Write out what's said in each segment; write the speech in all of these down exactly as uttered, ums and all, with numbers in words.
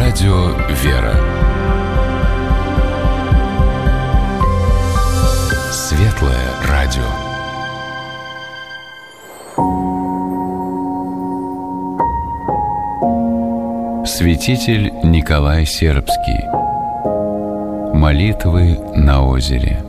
Радио «Вера». Светлое радио. Святитель Николай Сербский. Молитвы на озере.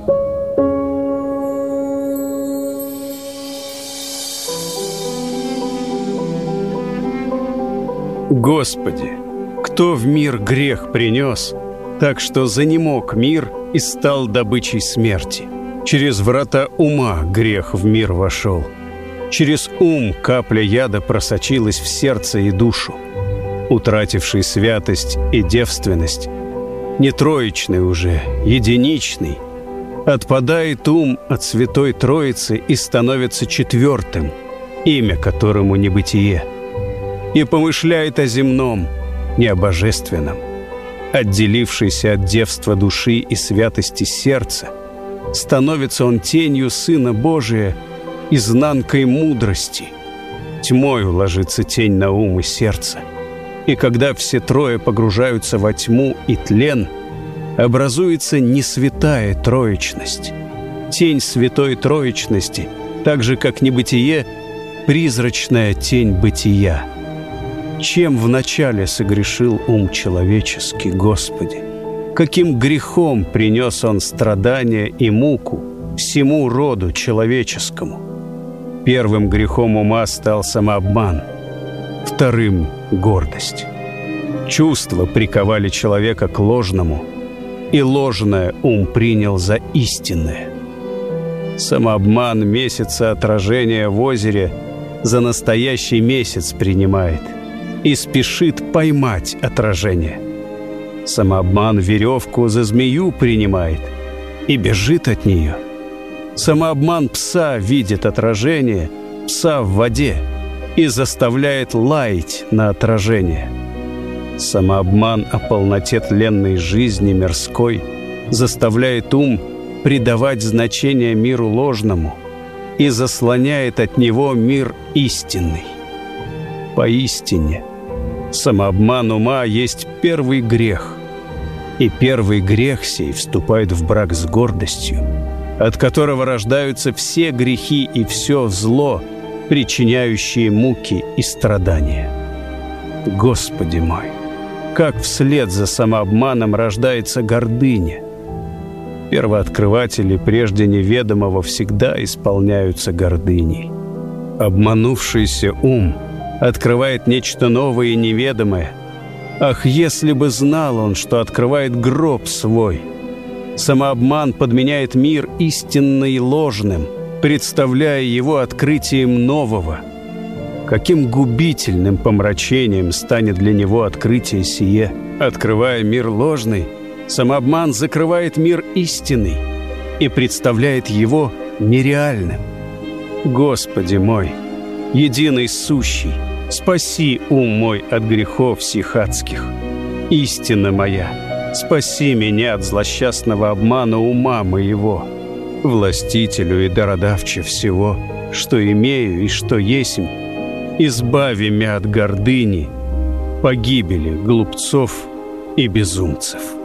Господи, кто в мир грех принес, так что занемог мир и стал добычей смерти? Через врата ума грех в мир вошел. Через ум капля яда просочилась в сердце и душу. Утративший святость и девственность, не троичный уже, единичный, отпадает ум от Святой Троицы и становится четвертым, имя которому небытие, и помышляет о земном, не о божественном. Отделившийся от девства души и святости сердца, становится он тенью Сына Божия, изнанкой мудрости. Тьмою ложится тень на ум и сердце. И когда все трое погружаются во тьму и тлен, образуется несвятая троичность. Тень святой троичности, так же, как небытие, призрачная тень бытия. Чем вначале согрешил ум человеческий, Господи? Каким грехом принес он страдания и муку всему роду человеческому? Первым грехом ума стал самообман, вторым — гордость. Чувства приковали человека к ложному, и ложное ум принял за истинное. Самообман месяца отражения в озере за настоящий месяц принимает и спешит поймать отражение. Самообман веревку за змею принимает и бежит от нее. Самообман пса видит отражение, пса в воде, и заставляет лаять на отражение. Самообман о полноте тленной жизни мирской заставляет ум придавать значение миру ложному и заслоняет от него мир истинный. Поистине, самообман ума есть первый грех, и первый грех сей вступает в брак с гордостью, от которого рождаются все грехи и все зло, причиняющие муки и страдания. Господи мой, как вслед за самообманом рождается гордыня! Первооткрыватели прежде неведомого всегда исполняются гордыней. Обманувшийся ум открывает нечто новое и неведомое. Ах, если бы знал он, что открывает гроб свой! Самообман подменяет мир истинный ложным, представляя его открытием нового. Каким губительным помрачением станет для него открытие сие! Открывая мир ложный, самообман закрывает мир истинный и представляет его нереальным. Господи мой, единый сущий, спаси ум мой от грехов сих адских. Истина моя, спаси меня от злосчастного обмана ума моего. Властителю и дародавче всего, что имею и что есмь, избави мя от гордыни, погибели глупцов и безумцев.